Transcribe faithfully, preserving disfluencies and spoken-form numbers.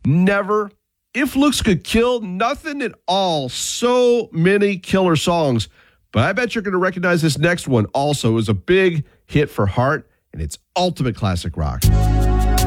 Never. If Looks Could Kill, nothing at all. So many killer songs. But I bet you're going to recognize this next one also. It was a big hit for Heart, and it's ultimate classic rock.